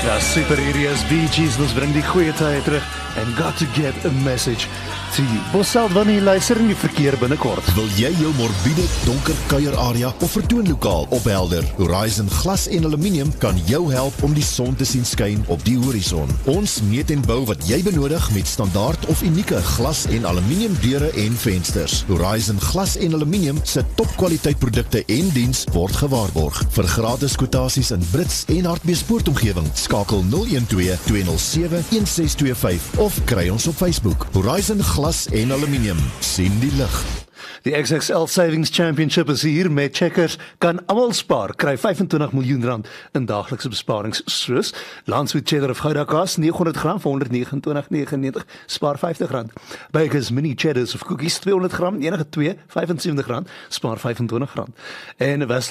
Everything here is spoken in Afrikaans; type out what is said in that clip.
Ja, super, hierdie is Bee Gees, ons bring die goeie tye terug and got to get a message to you. Bosseld, wanneer jy luister in die verkeer binnekort. Wil jy jou morbiede, donker kuierarea of vertoonlokaal ophelder? Horizon Glas en Aluminium kan jou help om die son te sien skyn op die horison. Ons meet en bou wat jy benodig met standaard of unieke glas en aluminium deure en vensters. Horizon Glas en Aluminium se topkwaliteit produkte en diens word gewaarborg. Vir gratis kwotasies in Brits en Hartbeespoort-omgewing, skakel 012 207 1625 of kry ons op Facebook. Horizon Glas en Aluminium, sien die lig. Die XXL Savings Championship is hier met Checkers. Kan almal spaar, kry 25 miljoen rand in daaglikse besparings soos Landsweet Cheddar of Gouda kaas 900 gram vir 129,99, spaar R50. Bakers Mini Cheddars of cookies 200 gram, enige 2, R75, spaar R25. En